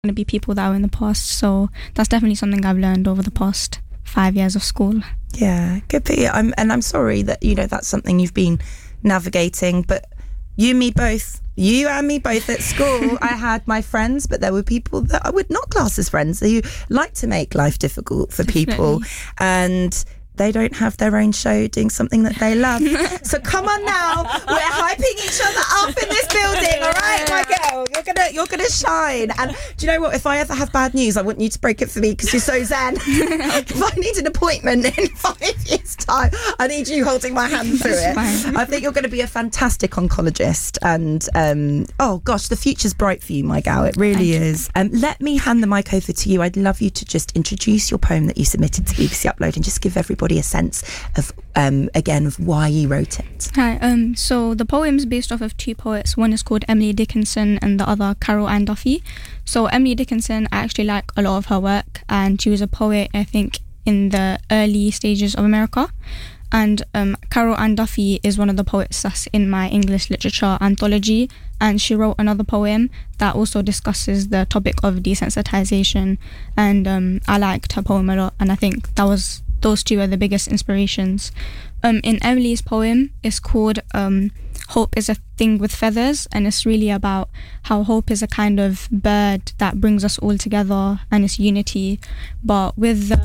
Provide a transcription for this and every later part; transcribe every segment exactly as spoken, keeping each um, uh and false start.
to be people that were in the past. So that's definitely something I've learned over the past five years of school. Yeah, good for you. I'm, and I'm sorry that, you know, that's something you've been navigating, but you and me both, you and me both at school, I had my friends, but there were people that I would not class as friends who like to make life difficult for Definitely. people, and they don't have their own show doing something that they love. So come on now, we're hyping each other up in this building, all right, my girl? You're gonna you're gonna shine. And do you know what? If I ever have bad news, I want you to break it for me because you're so zen. If I need an appointment in five years' time, I need you holding my hand through it. Fine. I think you're going to be a fantastic oncologist, and um, oh gosh, the future's bright for you, my gal. It really Thank is. Um, let me hand the mic over to you. I'd love you to just introduce your poem that you submitted to B B C Upload and just give everybody a sense of, um, again, of why you wrote it. Hi, um, so the poem's based off of two poets. One is called Emily Dickinson and the other Carol Ann Duffy. So Emily Dickinson, I actually like a lot of her work, and she was a poet, I think, in the early stages of America. And um, Carol Ann Duffy is one of the poets that's in my English literature anthology, and she wrote another poem that also discusses the topic of desensitization, and um, I liked her poem a lot, and I think that was those two are the biggest inspirations. Um, in Emily's poem, it's called um, Hope is a Thing with Feathers, and it's really about how hope is a kind of bird that brings us all together and it's unity. But with the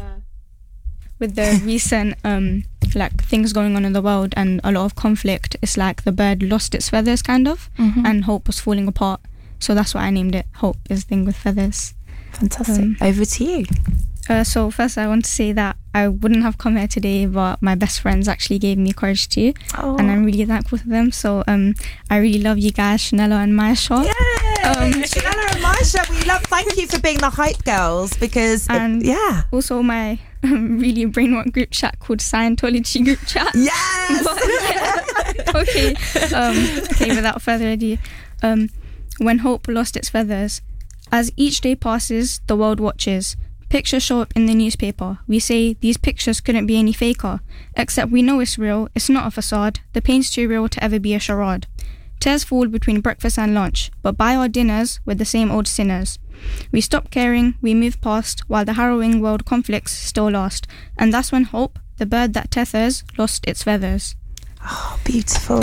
with the recent um, like things going on in the world and a lot of conflict, it's like the bird lost its feathers kind of, Mm-hmm. and hope was falling apart. So that's why I named it Hope is a Thing with Feathers. Fantastic. Um, Over to you. Uh, so first I want to say that I wouldn't have come here today, but my best friends actually gave me courage too, Oh. and I'm really thankful to them. So um, I really love you guys, Shanella and Maisha. Yay! Um, Shanella and Maisha, we love. Thank you for being the hype girls, because And- it, yeah, Also my um, really brainwashed group chat called Scientology group chat. yes. But- okay, um, okay. Without further ado, um, when hope lost its feathers, as each day passes, the world watches. Pictures show up in the newspaper. We say these pictures couldn't be any faker. Except we know it's real, it's not a facade. The pain's too real to ever be a charade. Tears fall between breakfast and lunch, but by our dinners, we're the same old sinners. We stop caring, we move past, while the harrowing world conflicts still last. And that's when hope, the bird that tethers, lost its feathers. Oh, beautiful.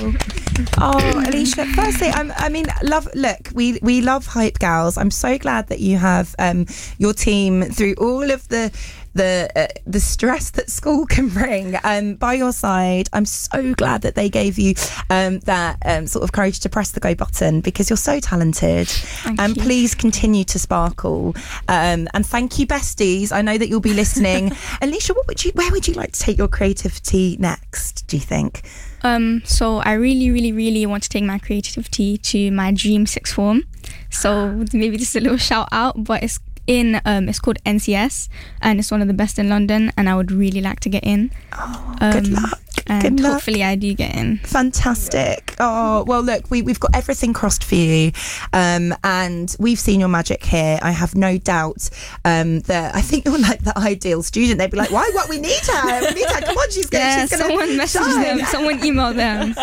Oh, Alicia, firstly, I'm, I mean, love, look, we, we love hype gals. I'm so glad that you have um, your team through all of the the uh, the stress that school can bring um, by your side. I'm so glad that they gave you um, that um, sort of courage to press the go button, because you're so talented. Thank And you. please continue to sparkle. Um, and thank you, besties. I know that you'll be listening. Alicia, what would you, where would you like to take your creativity next, do you think? Um, so I really, really, really want to take my creativity to my dream sixth form. So maybe just a little shout out, but it's in um, it's called N C S, and it's one of the best in London, and I would really like to get in. Oh, Um, good luck. And Good luck. hopefully I do get in. Fantastic. Oh, well, look, we, we've got everything crossed for you. Um, and we've seen your magic here. I have no doubt um, that I think you're like the ideal student. They'd be like, why? What? We need her. We need her. Come on, she's going Yeah, she's gonna someone message shine. them, someone email them.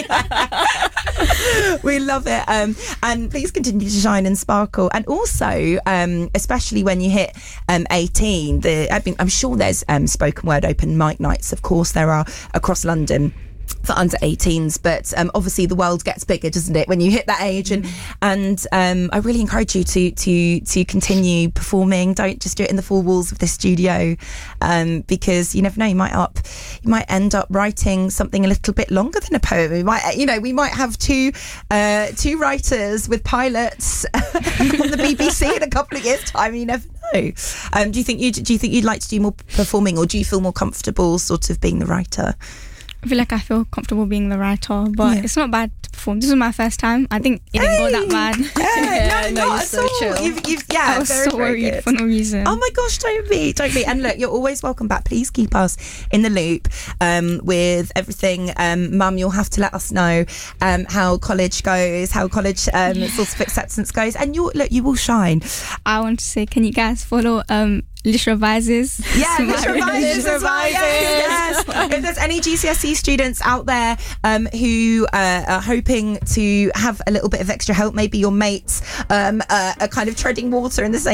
We love it. Um, and please continue to shine and sparkle. And also, um, especially when you hit um, eighteen, the, I mean, I'm sure there's um, spoken word open mic nights. Of course, there are across London for under eighteens, but um, obviously the world gets bigger, doesn't it, when you hit that age? And and um, I really encourage you to to to continue performing. Don't just do it in the four walls of this studio, um, because you never know, you might up you might end up writing something a little bit longer than a poem. We might, you know, we might have two uh, two writers with pilots on the B B C in a couple of years' time. You never know. Um, do you think you do you think you'd like to do more performing, or do you feel more comfortable sort of being the writer? I feel like I feel comfortable being the writer, but Yeah. it's not bad to perform. This is my first time. I think it didn't go that bad. Yeah, no, no, not you're at so all. chill. You've, you've, yeah, I was very, so very worried good. for no reason. Oh my gosh, don't be, don't be. And look, you're always welcome back. Please keep us in the loop um, with everything. Um, Mum, you'll have to let us know um, how college goes, how college um, sort of acceptance goes. And you'll, look, you will shine. I want to say, can you guys follow um, Lish Revises? Yeah, It's Lish my- Revises as well. Yes, yes. If there's any G C S E students out there um, who uh, are hoping to have a little bit of extra help, maybe your mates um, uh, are kind of treading water in the same